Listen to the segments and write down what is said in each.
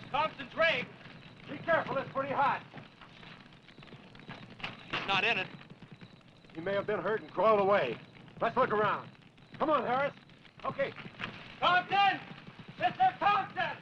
Thompson's rig. Be careful, it's pretty hot. He's not in it. He may have been hurt and crawled away. Let's look around. Come on, Harris. Okay. Thompson! Mr. Thompson!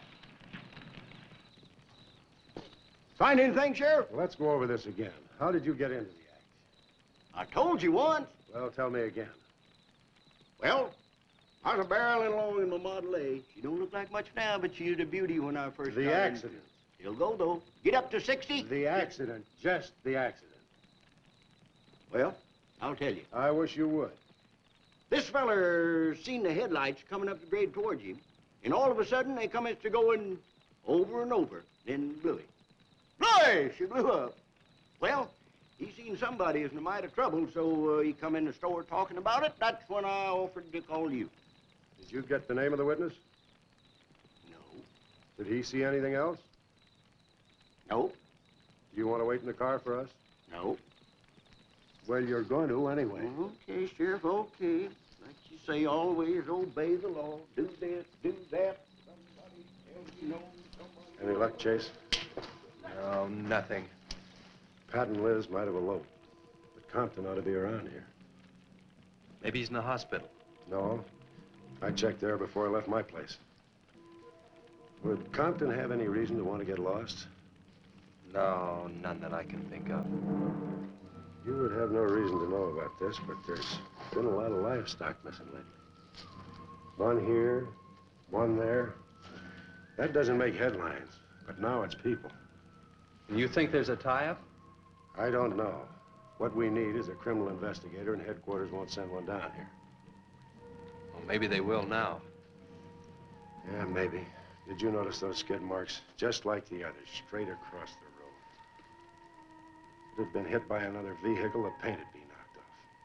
Find anything, Sheriff? Well, let's go over this again. How did you get into the act? I told you once. Well, tell me again. Well, I was a barreling along in my Model A. She don't look like much now, but she was a beauty when I first The got accident. It'll go, though. Get up to 60. The accident. Just the accident. Well, I'll tell you. I wish you would. This feller seen the headlights coming up the grade towards him, and all of a sudden they commenced to going over and over, then blew him. Boy, she blew up. Well, he seen somebody was in a mite of trouble, so he come in the store talking about it. That's when I offered to call you. Did you get the name of the witness? No. Did he see anything else? No. Do you want to wait in the car for us? No. Well, you're going to anyway. Okay, Sheriff, okay. Like you say, always obey the law. Do this, do that. Somebody tells you no, somebody... Any luck, Chase? No, nothing. Pat and Liz might have eloped, but Compton ought to be around here. Maybe he's in the hospital. No. I checked there before I left my place. Would Compton have any reason to want to get lost? No, none that I can think of. You would have no reason to know about this, but there's been a lot of livestock missing lately. One here, one there. That doesn't make headlines, but now it's people. And you think there's a tie-up? I don't know. What we need is a criminal investigator, and headquarters won't send one down here. Well, maybe they will now. Yeah, maybe. Did you notice those skid marks? Just like the others, straight across the road. It had been hit by another vehicle, the paint had been knocked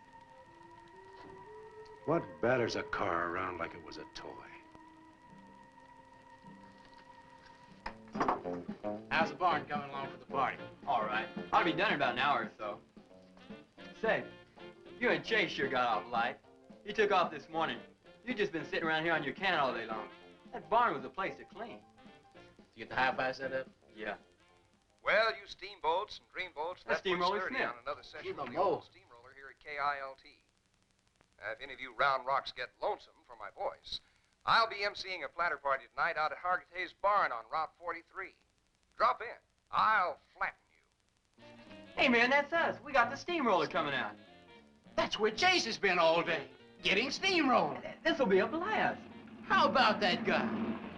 off. What batters a car around like it was a toy? How's the barn coming along for the party? All right. Ought to be done in about an hour or so. Say, you and Chase sure got off light. He took off this morning. You just been sitting around here on your can all day long. That barn was a place to clean. Did you get the hi-fi set up? Yeah. Well, you steamboats and dreamboats, That's left foot Steamroller sturdy Smith. on another session Keep 'em of the old low. steamroller here at KILT. If any of you round rocks get lonesome for my voice, I'll be emceeing a platter party tonight out at Hargitay's Barn on Route 43. Drop in. I'll flatten you. Hey, man, that's us. We got the steamroller coming out. That's where Chase has been all day, getting steamrolled. This'll be a blast. How about that guy?